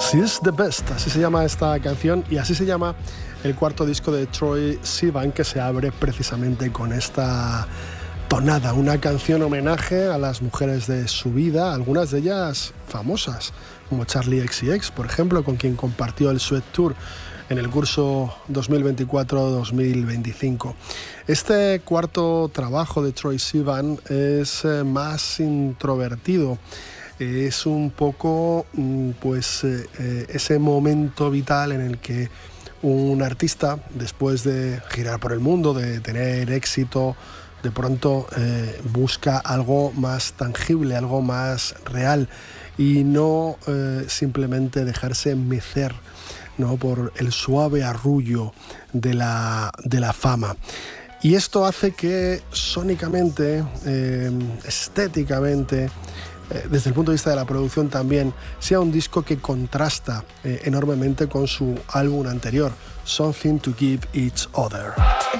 She's the Best, así se llama esta canción y así se llama el cuarto disco de Troye Sivan, que se abre precisamente con esta tonada, una canción homenaje a las mujeres de su vida, algunas de ellas famosas, como Charli XCX, por ejemplo, con quien compartió el Sweat Tour en el curso 2024-2025. Este cuarto trabajo de Troye Sivan es más introvertido. Es un poco ese momento vital en el que un artista, después de girar por el mundo, de tener éxito, de pronto busca algo más tangible, algo más real y no simplemente dejarse mecer, ¿no?, por el suave arrullo de la fama. Y esto hace que sónicamente, estéticamente, desde el punto de vista de la producción también, sea un disco que contrasta enormemente con su álbum anterior, Something to Give Each Other.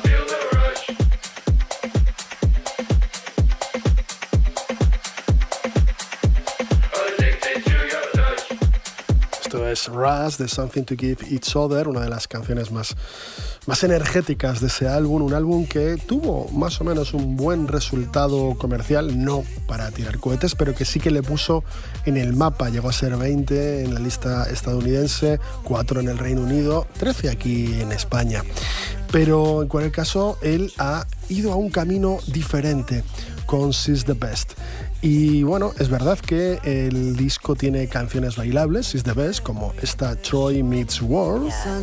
Esto es Rush de Something to Give Each Other, una de las canciones más energéticas de ese álbum, un álbum que tuvo más o menos un buen resultado comercial, no para tirar cohetes, pero que sí que le puso en el mapa. Llegó a ser 20 en la lista estadounidense, 4 en el Reino Unido, 13 aquí en España. Pero en cualquier caso, él ha ido a un camino diferente con She's the Best. Y bueno, es verdad que el disco tiene canciones bailables, She's the Best, como esta Troy Meets World.